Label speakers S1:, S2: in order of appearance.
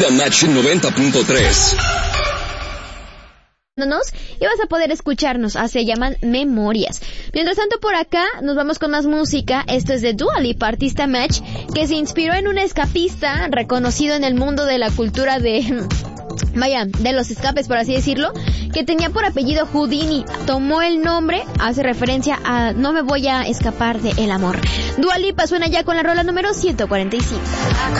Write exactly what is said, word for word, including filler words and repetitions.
S1: Match noventa punto tres.
S2: Y vas a poder escucharnos, ah, se llaman Memorias. Mientras tanto, por acá nos vamos con más música. Esto es de Dua Lipa, artista Match, que se inspiró en un escapista reconocido en el mundo de la cultura de... vaya, de los escapes, por así decirlo, que tenía por apellido Houdini. Tomó el nombre, hace referencia a no me voy a escapar de el amor. Dua Lipa suena ya con la rola número ciento cuarenta y cinco.